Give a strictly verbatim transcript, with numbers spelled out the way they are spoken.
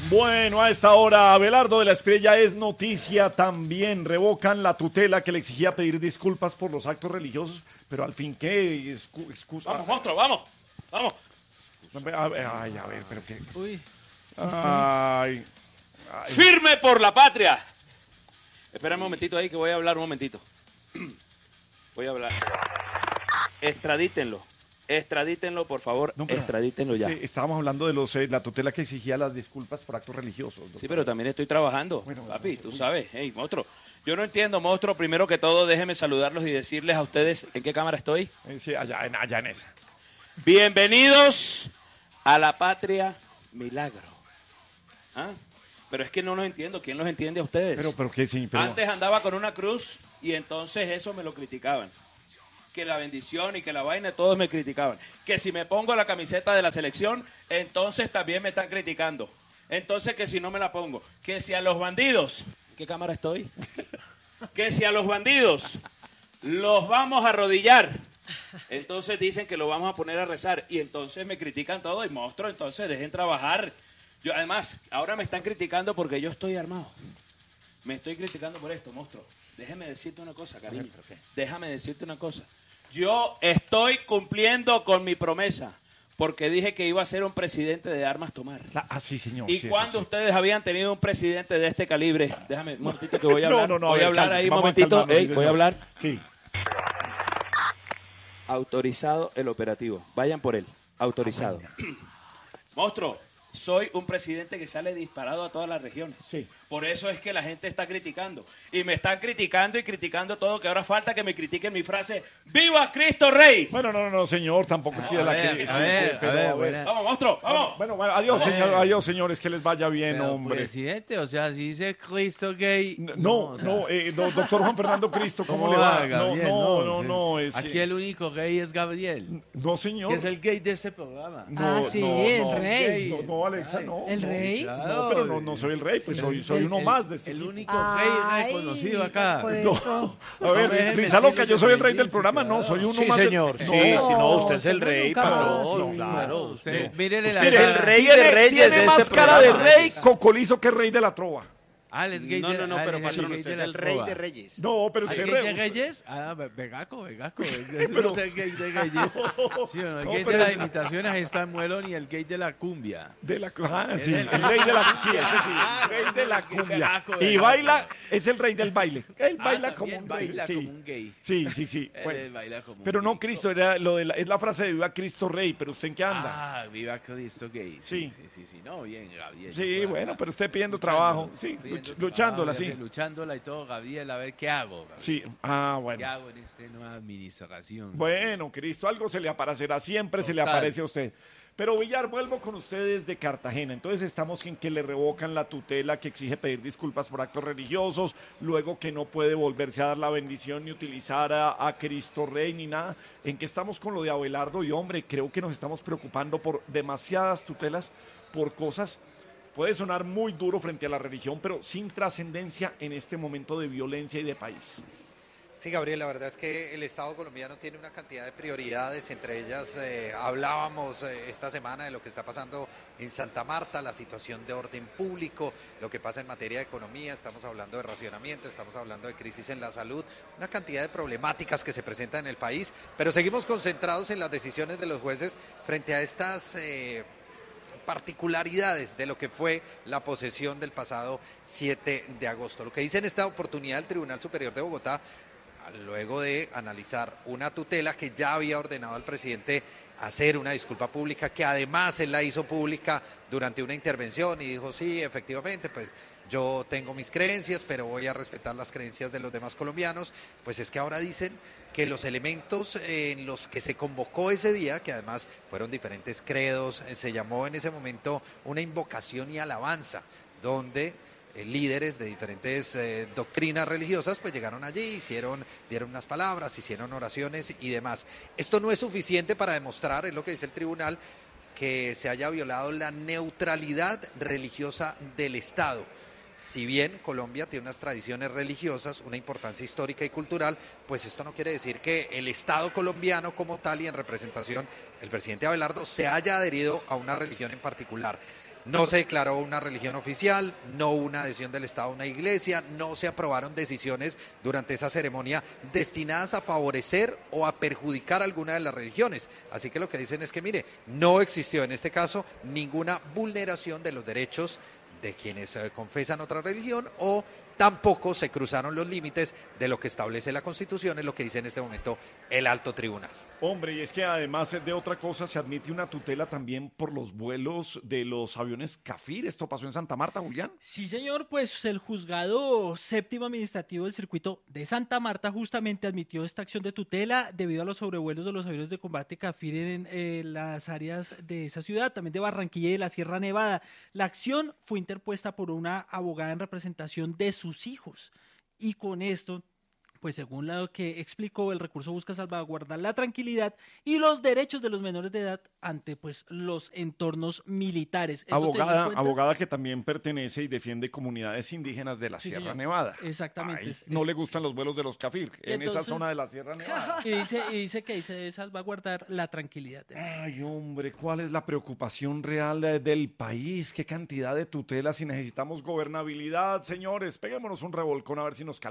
Bueno, a esta hora, Abelardo de la Espriella es noticia también. Revocan la tutela que le exigía pedir disculpas por los actos religiosos, pero al fin, ¿qué? Excu- excusa. Vamos, monstruo, vamos, vamos. A ver, Ay, a ver, pero qué. Uy. Ay. Ay. ¡Firme por la patria! Espera un momentito ahí que voy a hablar un momentito. Voy a hablar. Extradítenlo. Extradítenlo, por favor. No, pero Extradítenlo ya. es que estábamos hablando de los eh, la tutela que exigía las disculpas por actos religiosos. doctor. Sí, pero también estoy trabajando. Bueno, Papi, bueno, tú uy. sabes. Hey, monstruo. Yo no entiendo, monstruo. Primero que todo, déjenme saludarlos y decirles a ustedes en qué cámara estoy. Eh, Sí, allá, en- allá en esa. Bienvenidos a la patria milagro. ¿Ah? Pero es que no los entiendo. ¿Quién los entiende a ustedes? Pero, pero qué sí, pero. Antes andaba con una cruz y entonces eso me lo criticaban. Que la bendición y que la vaina, todos me criticaban. Que si me pongo la camiseta de la selección, entonces también me están criticando. Entonces que si no me la pongo. Que si a los bandidos, ¿en qué cámara estoy? Que si a los bandidos los vamos a arrodillar, entonces dicen que lo vamos a poner a rezar. Y entonces me critican todo y monstruo, entonces dejen trabajar. Yo además, ahora me están criticando porque yo estoy armado. Me estoy criticando por esto, monstruo. Déjame decirte una cosa, cariño. Déjame decirte una cosa. Yo estoy cumpliendo con mi promesa porque dije que iba a ser un presidente de armas tomar. La- ah, sí, señor. ¿Y sí, eso cuando sí. ustedes habían tenido un presidente de este calibre? Déjame un momentito que voy a hablar. No, no, no. voy ver, a hablar calma, ahí un vamos a momentito. calmarnos, Ey, sí, voy a señor. hablar. Sí. Autorizado el operativo. Vayan por él. Autorizado. Monstruo, soy un presidente que sale disparado a todas las regiones. Sí. Por eso es que la gente está criticando. Y me están criticando y criticando todo, que ahora falta que me critiquen mi frase, ¡Viva Cristo Rey! Bueno, no, no, no, señor, tampoco es que A la ver, que. a sí, ver, pero, a ver, buena- Vamos, monstruo, vamos. Bueno, bueno, adiós, A ver. señor, adiós, señores, que les vaya bien, Pero, hombre. presidente, o sea, si dice Cristo gay. No, o sea, no, eh, do- doctor Juan Fernando Cristo, ¿cómo, ¿cómo le va? va, Gabriel? no, no, o sea, no, es Aquí que- el único gay es Gabriel, no, señor. que es el gay de este programa. No, Ah, sí, no, el no, rey. No, no, Alexa, Ay, no. ¿el no, rey? sí, Claro. No, pero no, no soy el rey, pues soy, soy El- uno el- más de este El equipo. único Ay, gay reconocido acá. pues. No, a No, ver, déjeme risa loca, decirle yo soy el que rey del sí, programa, no, claro. soy uno Sí, más. de- señor, No, sí, si no, usted es usted el rey nunca para más, todos, sí. claro. Usted, Usted, mírele la usted es el cara. rey de Tiene, reyes tiene de más este cara de programa. rey cocolizo que rey de la trova. Ah, él es gay No, de no, no, ah, pero él patrón, gay usted de es la el rey trova. de reyes. No, pero ¿Ah, usted gay de re- Reyes? Ah, ve- vegaco, vegaco. Pero- Pero, el gay de Reyes. Sí, o no, el No, gay pero de las es- imitaciones está Muelón y el gay de la cumbia. De la, ah, sí, el rey de la sí, ese sí, el rey de la cumbia. Vegaco, Y vegaco. baila, es el rey del baile. Él Ah, baila como también un rey. baila sí. como un gay. Sí, sí, sí. Él Bueno, baila como un pero no, gay. Cristo, era lo de la, es la frase de viva Cristo Rey, pero usted en qué anda. Ah, viva Cristo gay. Sí. Sí, sí, sí, sí. No, bien, Gabriel. Sí, Por bueno, acá. pero usted pidiendo Luchando, trabajo, sí, pidiendo luch- luchándola, trabajo, sí. Luchándola y todo, Gabriel, a ver qué hago. Gabriel. Sí, ah, ¿Qué bueno. hago en esta nueva administración? Bueno, Cristo, algo se le aparecerá, siempre se le Total. aparece a usted. Pero Villar, vuelvo con ustedes de Cartagena. Entonces estamos en que le revocan la tutela que exige pedir disculpas por actos religiosos, luego que no puede volverse a dar la bendición ni utilizar a, a Cristo Rey ni nada. En que estamos con lo de Abelardo y hombre, creo que nos estamos preocupando por demasiadas tutelas, por cosas. Puede sonar muy duro frente a la religión, pero sin trascendencia en este momento de violencia y de país. Sí, Gabriel, la verdad es que el Estado colombiano tiene una cantidad de prioridades, entre ellas eh, hablábamos eh, esta semana de lo que está pasando en Santa Marta, la situación de orden público, lo que pasa en materia de economía, estamos hablando de racionamiento, estamos hablando de crisis en la salud, una cantidad de problemáticas que se presentan en el país, pero seguimos concentrados en las decisiones de los jueces frente a estas Eh, particularidades de lo que fue la posesión del pasado siete de agosto. Lo que dice en esta oportunidad el Tribunal Superior de Bogotá, luego de analizar una tutela que ya había ordenado al presidente hacer una disculpa pública, que además él la hizo pública durante una intervención y dijo, sí, efectivamente, pues yo tengo mis creencias, pero voy a respetar las creencias de los demás colombianos, pues es que ahora dicen que los elementos en los que se convocó ese día, que además fueron diferentes credos, se llamó en ese momento una invocación y alabanza, donde eh, líderes de diferentes eh, doctrinas religiosas pues llegaron allí, hicieron, dieron unas palabras, hicieron oraciones y demás. Esto no es suficiente para demostrar, es lo que dice el tribunal, que se haya violado la neutralidad religiosa del Estado. Si bien Colombia tiene unas tradiciones religiosas, una importancia histórica y cultural, pues esto no quiere decir que el Estado colombiano como tal y en representación, el presidente Abelardo, se haya adherido a una religión en particular. No se declaró una religión oficial, no hubo una adhesión del Estado a una iglesia, no se aprobaron decisiones durante esa ceremonia destinadas a favorecer o a perjudicar alguna de las religiones. Así que lo que dicen es que, mire, no existió en este caso ninguna vulneración de los derechos de quienes eh, confesan otra religión o tampoco se cruzaron los límites de lo que establece la Constitución, es lo que dice en este momento el alto tribunal. Hombre, y es que además de otra cosa se admite una tutela también por los vuelos de los aviones Cafir. ¿Esto pasó en Santa Marta, Julián? Sí, señor, pues el juzgado séptimo administrativo del circuito de Santa Marta justamente admitió esta acción de tutela debido a los sobrevuelos de los aviones de combate Cafir en eh, las áreas de esa ciudad, también de Barranquilla y de la Sierra Nevada. La acción fue interpuesta por una abogada en representación de sus hijos y con esto, pues según lo que explicó, el recurso busca salvaguardar la tranquilidad y los derechos de los menores de edad ante pues los entornos militares. Esto Abogada, cuenta... abogada que también pertenece y defiende comunidades indígenas de la Sí, Sierra señor. Nevada. Exactamente. Ay, Es- no es- le gustan los vuelos de los Cafir en esa Entonces- zona de la Sierra Nevada. Y dice, y dice que ahí se debe salvaguardar la tranquilidad. Ay, hombre, ¿cuál es la preocupación real de- del país? ¿Qué cantidad de tutelas y necesitamos gobernabilidad, señores? Peguémonos un revolcón a ver si nos calmamos.